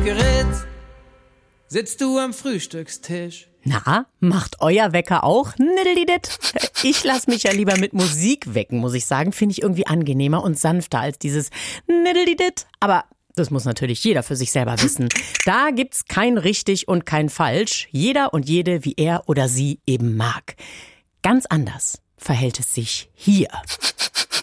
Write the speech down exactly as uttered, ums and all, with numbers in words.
Endgerät sitzt du am Frühstückstisch. Na, macht euer Wecker auch Niddelidit? Ich lasse mich ja lieber mit Musik wecken, muss ich sagen. Finde ich irgendwie angenehmer und sanfter als dieses Niddelidit. Aber das muss natürlich jeder für sich selber wissen. Da gibt's kein richtig und kein falsch. Jeder und jede, wie er oder sie eben mag. Ganz anders verhält es sich hier.